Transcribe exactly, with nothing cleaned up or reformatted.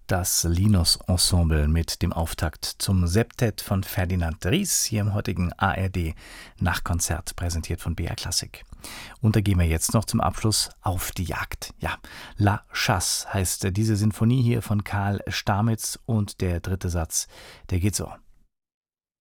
das Linus-Ensemble mit dem Auftakt zum Septett von Ferdinand Ries hier im heutigen A R D-Nachkonzert, präsentiert von B R Klassik. Und da gehen wir jetzt noch zum Abschluss auf die Jagd. Ja, La Chasse heißt diese Sinfonie hier von Karl Stamitz und der dritte Satz, der geht so.